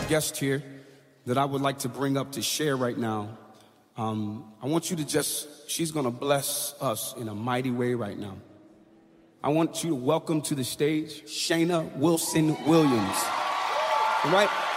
guest here that I would like to bring up to share right now. I want you to she's gonna bless us in a mighty way right now. I want you to welcome to the stage Shayna Wilson Williams. All right?